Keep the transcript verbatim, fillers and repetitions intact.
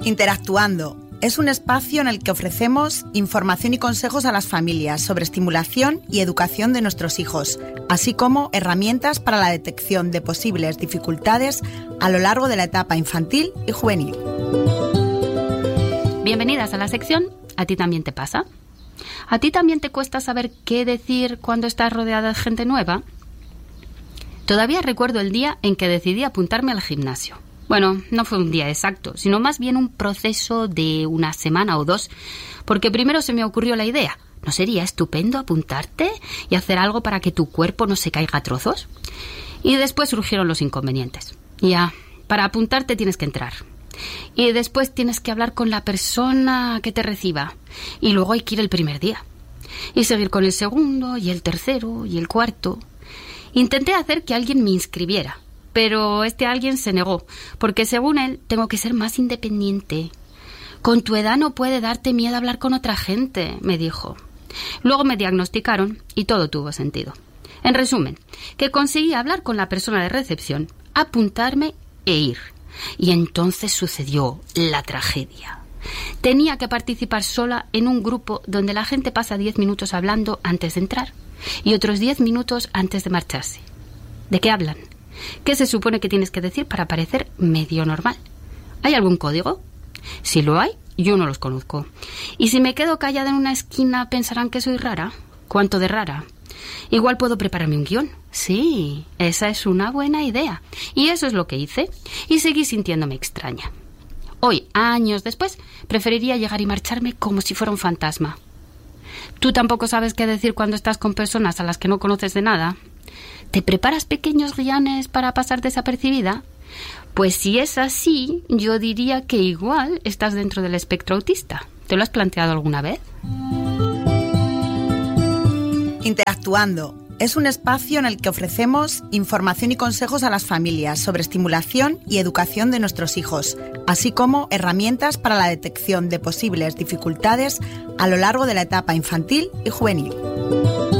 Interactuando es un espacio en el que ofrecemos información y consejos a las familias sobre estimulación y educación de nuestros hijos, así como herramientas para la detección de posibles dificultades a lo largo de la etapa infantil y juvenil. Bienvenidas a la sección ¿A ti también te pasa? ¿A ti también te cuesta saber qué decir cuando estás rodeada de gente nueva? Todavía recuerdo el día en que decidí apuntarme al gimnasio. Bueno, no fue un día exacto, sino más bien un proceso de una semana o dos, porque primero se me ocurrió la idea. ¿No sería estupendo apuntarte y hacer algo para que tu cuerpo no se caiga a trozos? Y después surgieron los inconvenientes. Ya, para apuntarte tienes que entrar. Y después tienes que hablar con la persona que te reciba. Y luego hay que ir el primer día. Y seguir con el segundo, y el tercero, y el cuarto. Intenté hacer que alguien me inscribiera. Pero este alguien se negó, porque según él tengo que ser más independiente. Con tu edad no puede darte miedo hablar con otra gente, me dijo. Luego me diagnosticaron y todo tuvo sentido. En resumen, que conseguí hablar con la persona de recepción, apuntarme e ir. Y entonces sucedió la tragedia. Tenía que participar sola en un grupo donde la gente pasa diez minutos hablando antes de entrar y otros diez minutos antes de marcharse. ¿De qué hablan? ¿Qué se supone que tienes que decir para parecer medio normal? ¿Hay algún código? Si lo hay, yo no los conozco. Y si me quedo callada en una esquina, ¿pensarán que soy rara? ¿Cuánto de rara? Igual puedo prepararme un guión. Sí, esa es una buena idea. Y eso es lo que hice. Y seguí sintiéndome extraña. Hoy, años después, preferiría llegar y marcharme como si fuera un fantasma. ¿Tú tampoco sabes qué decir cuando estás con personas a las que no conoces de nada? ¿Te preparas pequeños guiones para pasar desapercibida? Pues si es así, yo diría que igual estás dentro del espectro autista. ¿Te lo has planteado alguna vez? Interactuando es un espacio en el que ofrecemos información y consejos a las familias sobre estimulación y educación de nuestros hijos, así como herramientas para la detección de posibles dificultades a lo largo de la etapa infantil y juvenil.